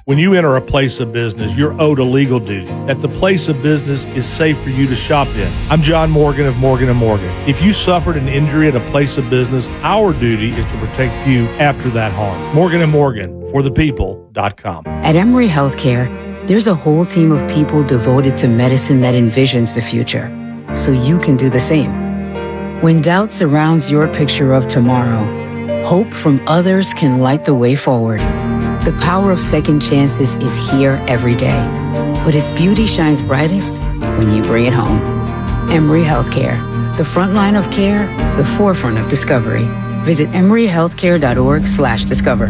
When you enter a place of business, you're owed a legal duty that the place of business is safe for you to shop in. I'm John Morgan of Morgan & Morgan. If you suffered an injury at a place of business, our duty is to protect you after that harm. Morgan & Morgan, forthepeople.com. At Emory Healthcare, there's a whole team of people devoted to medicine that envisions the future, so you can do the same. When doubt surrounds your picture of tomorrow, hope from others can light the way forward. The power of second chances is here every day, but its beauty shines brightest when you bring it home. Emory Healthcare, the front line of care, the forefront of discovery. Visit emoryhealthcare.org/discover.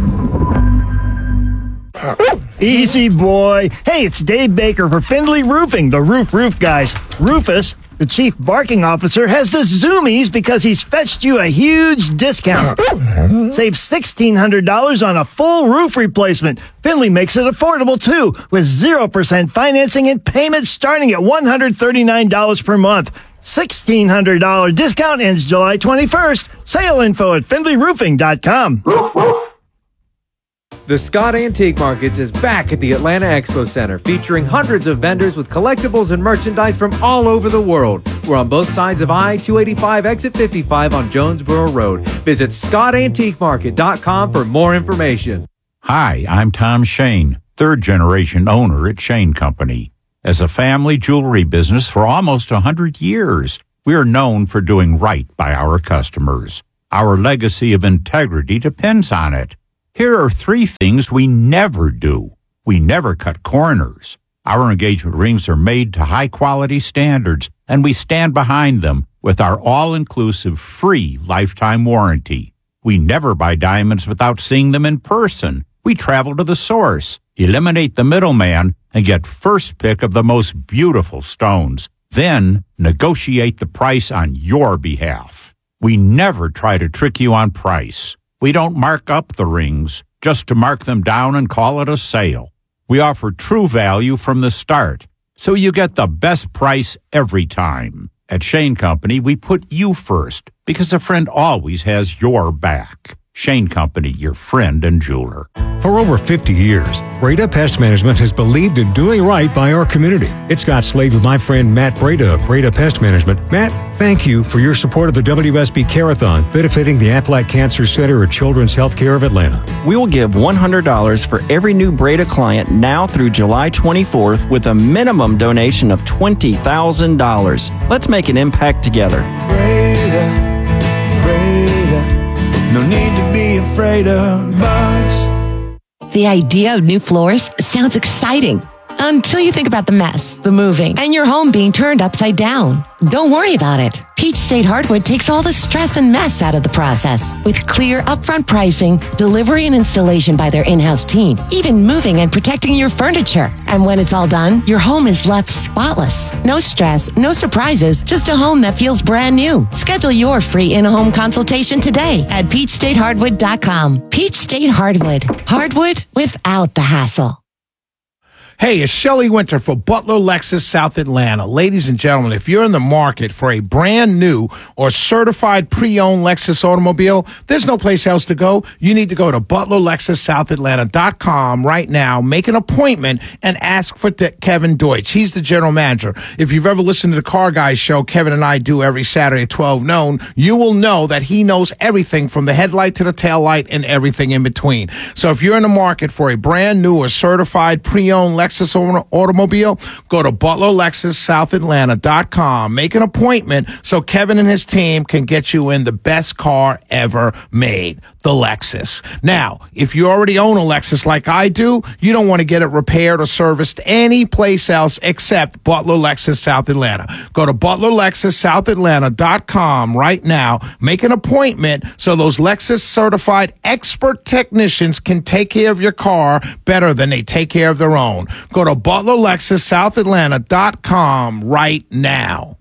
Easy, boy. Hey, it's Dave Baker for Findlay Roofing, the roof guys. Rufus, the chief barking officer, has the zoomies because he's fetched you a huge discount. Save $1,600 on a full roof replacement. Findlay makes it affordable, too, with 0% financing and payments starting at $139 per month. $1,600 discount ends July 21st. Sale info at FindlayRoofing.com. The Scott Antique Markets is back at the Atlanta Expo Center, featuring hundreds of vendors with collectibles and merchandise from all over the world. We're on both sides of I-285 exit 55 on Jonesboro Road. Visit ScottAntiqueMarket.com for more information. Hi, I'm Tom Shane, third-generation owner at Shane Company. As a family jewelry business for almost 100 years, we are known for doing right by our customers. Our legacy of integrity depends on it. Here are 3 things we never do. We never cut corners. Our engagement rings are made to high-quality standards, and we stand behind them with our all-inclusive free lifetime warranty. We never buy diamonds without seeing them in person. We travel to the source, eliminate the middleman, and get first pick of the most beautiful stones. Then negotiate the price on your behalf. We never try to trick you on price. We don't mark up the rings just to mark them down and call it a sale. We offer true value from the start, so you get the best price every time. At Shane Company, we put you first because a friend always has your back. Shane Company, your friend and jeweler. For over 50 years, Breda Pest Management has believed in doing right by our community. It's Scott Slade with my friend Matt Breda of Breda Pest Management. Matt, thank you for your support of the WSB Care-a-thon, benefiting the Aflac Cancer Center at Children's Healthcare of Atlanta. We will give $100 for every new Breda client now through July 24th with a minimum donation of $20,000. Let's make an impact together. Breda. No need to be afraid of bugs. The idea of new floors sounds exciting until you think about the mess, the moving, and your home being turned upside down. Don't worry about it. Peach State Hardwood takes all the stress and mess out of the process with clear upfront pricing, delivery and installation by their in-house team, even moving and protecting your furniture. And when it's all done, your home is left spotless. No stress, no surprises, just a home that feels brand new. Schedule your free in-home consultation today at peachstatehardwood.com. Peach State Hardwood. Hardwood without the hassle. Hey, it's Shelley Winter for Butler Lexus South Atlanta. Ladies and gentlemen, if you're in the market for a brand new or certified pre-owned Lexus automobile, there's no place else to go. You need to go to ButlerLexusSouthAtlanta.com right now, make an appointment, and ask for Kevin Deutsch. He's the general manager. If you've ever listened to the Car Guys show Kevin and I do every Saturday at 12 noon, you will know that he knows everything from the headlight to the tail light and everything in between. So if you're in the market for a brand new or certified pre-owned Lexus automobile, go to ButlerLexusSouthAtlanta.com. Make an appointment so Kevin and his team can get you in the best car ever made, the Lexus. Now, if you already own a Lexus like I do, you don't want to get it repaired or serviced any place else except Butler Lexus South Atlanta. Go to ButlerLexusSouthAtlanta.com right now. Make an appointment so those Lexus certified expert technicians can take care of your car better than they take care of their own. Go to ButlerLexusSouthAtlanta.com right now.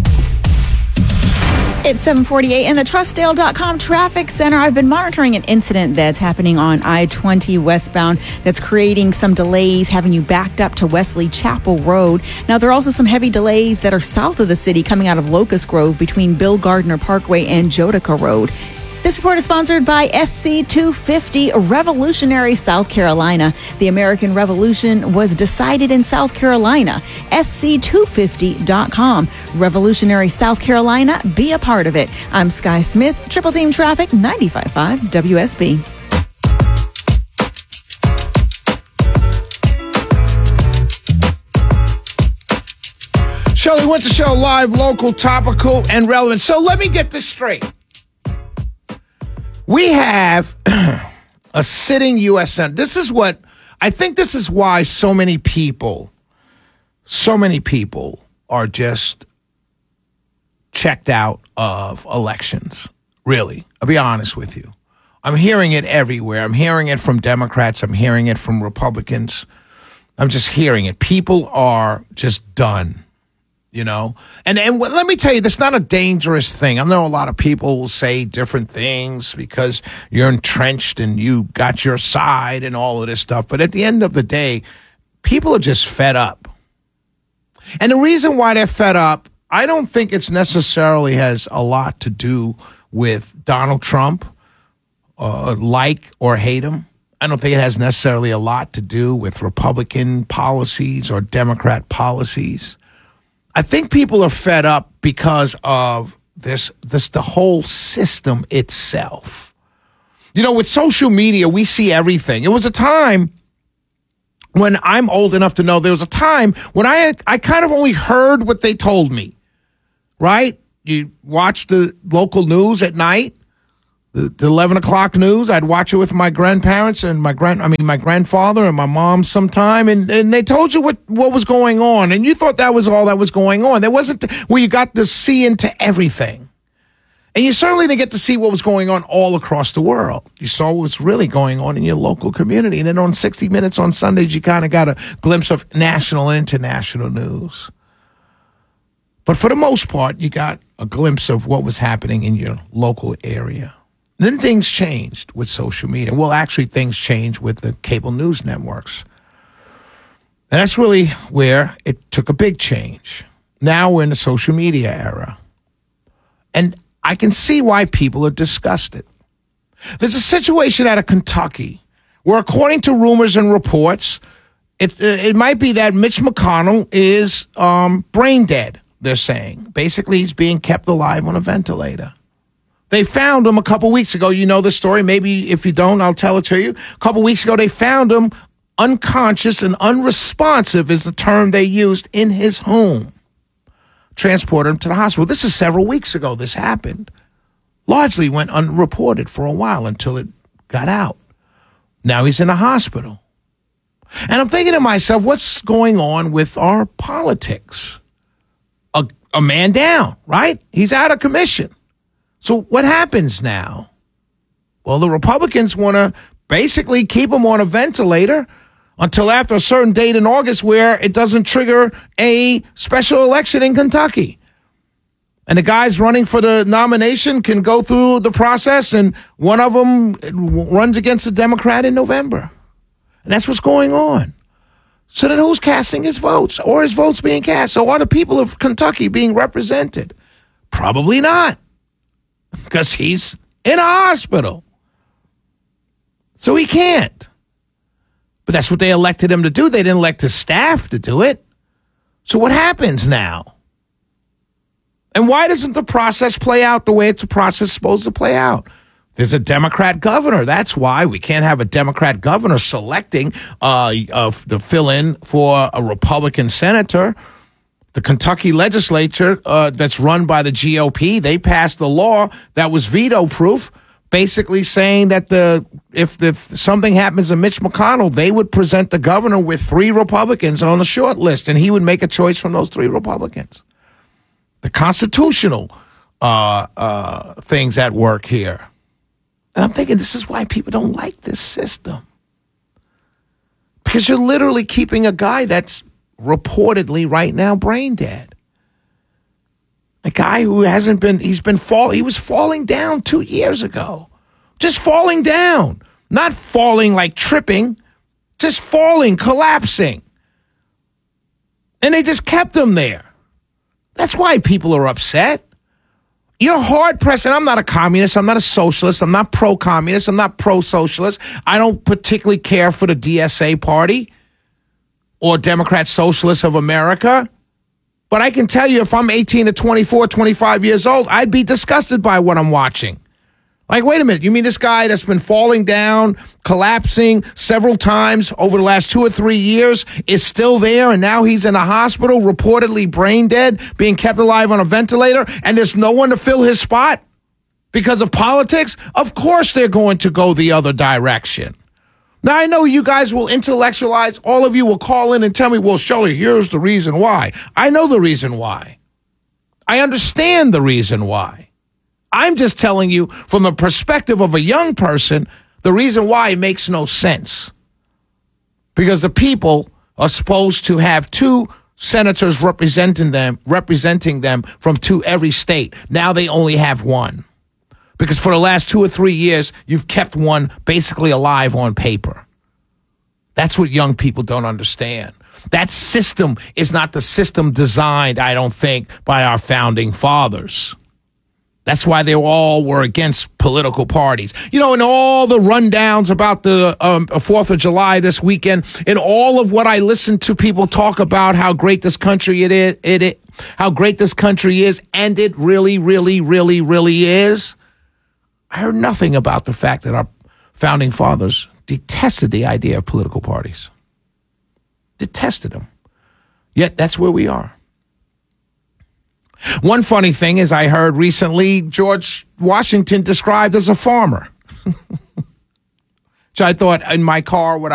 It's 7:48 in the Trustdale.com traffic center. I've been monitoring an incident that's happening on I-20 westbound that's creating some delays, having you backed up to Wesley Chapel Road. Now, there are also some heavy delays that are south of the city coming out of Locust Grove between Bill Gardner Parkway and Jodica Road. This report is sponsored by SC250 Revolutionary South Carolina. The American Revolution was decided in South Carolina. SC250.com. Revolutionary South Carolina, be a part of it. I'm Sky Smith, Triple Team Traffic, 95.5 WSB. Shirley Winter Show, live, local, topical, and relevant. So let me get this straight. We have a sitting U.S. Senator. This is what, I think this is why so many people are just checked out of elections. Really, I'll be honest with you. I'm hearing it everywhere. I'm hearing it from Democrats. I'm hearing it from Republicans. I'm just hearing it. People are just done. You know, and let me tell you, that's not a dangerous thing. I know a lot of people will say different things because you're entrenched and you got your side and all of this stuff. But at the end of the day, people are just fed up. And the reason why they're fed up, I don't think it's necessarily has a lot to do with Donald Trump, like or hate him. I don't think it has necessarily a lot to do with Republican policies or Democrat policies. I think people are fed up because of the whole system itself. You know, with social media, we see everything. It was a time when I'm old enough to know there was a time when I kind of only heard what they told me, right? You watch the local news at night, the 11 o'clock news. I'd watch it with my grandparents and my grandfather and my mom sometime, and they told you what was going on, and you thought that was all that was going on. There wasn't where you got to see into everything. And you certainly didn't get to see what was going on all across the world. You saw what was really going on in your local community. And then on 60 Minutes on Sundays, you kind of got a glimpse of national and international news. But for the most part, you got a glimpse of what was happening in your local area. Then things changed with social media. Well, actually, things changed with the cable news networks. And that's really where it took a big change. Now we're in the social media era. And I can see why people are disgusted. There's a situation out of Kentucky where, according to rumors and reports, it might be that Mitch McConnell is brain dead, they're saying. Basically, he's being kept alive on a ventilator. They found him a couple weeks ago. You know the story. Maybe if you don't, I'll tell it to you. A couple weeks ago, they found him unconscious and unresponsive is the term they used in his home. Transported him to the hospital. This is several weeks ago this happened. Largely went unreported for a while until it got out. Now he's in a hospital. And I'm thinking to myself, what's going on with our politics? A man down, right? He's out of commission. So what happens now? Well, the Republicans want to basically keep him on a ventilator until after a certain date in August where it doesn't trigger a special election in Kentucky. And the guys running for the nomination can go through the process, and one of them runs against a Democrat in November. And that's what's going on. So then who's casting his votes? Or his votes being cast? So are the people of Kentucky being represented? Probably not. Because he's in a hospital. So he can't. But that's what they elected him to do. They didn't elect his staff to do it. So what happens now? And why doesn't the process play out the way it's a process supposed to play out? There's a Democrat governor. That's why we can't have a Democrat governor selecting to fill in for a Republican senator. The Kentucky legislature that's run by the GOP, they passed a law that was veto-proof, basically saying that if something happens to Mitch McConnell, they would present the governor with 3 Republicans on a short list, and he would make a choice from those 3 Republicans. The constitutional things at work here. And I'm thinking this is why people don't like this system. Because you're literally keeping a guy that's reportedly right now brain dead. A guy who he was falling down 2 years ago. Just falling down. Not falling like tripping. Just falling, collapsing. And they just kept him there. That's why people are upset. You're hard-pressed, and I'm not a communist, I'm not a socialist, I'm not pro-communist, I'm not pro-socialist. I don't particularly care for the DSA party or Democrat Socialists of America. But I can tell you, if I'm 18 to 24, 25 years old, I'd be disgusted by what I'm watching. Like, wait a minute, you mean this guy that's been falling down, collapsing several times over the last 2 or 3 years is still there, and now he's in a hospital, reportedly brain dead, being kept alive on a ventilator, and there's no one to fill his spot because of politics? Of course they're going to go the other direction. Now, I know you guys will intellectualize. All of you will call in and tell me, well, Shirley, here's the reason why. I know the reason why. I understand the reason why. I'm just telling you from the perspective of a young person, the reason why it makes no sense. Because the people are supposed to have 2 senators representing them from every state. Now they only have 1. Because for the last 2 or 3 years, you've kept one basically alive on paper. That's what young people don't understand. That system is not the system designed, I don't think, by our founding fathers. That's why they all were against political parties. You know, in all the rundowns about the 4th of July this weekend, in all of what I listened to people talk about how great this country how great this country is, and it really, really, really, really is, I heard nothing about the fact that our founding fathers detested the idea of political parties. Detested them. Yet that's where we are. One funny thing is I heard recently George Washington described as a farmer, which I thought in my car, what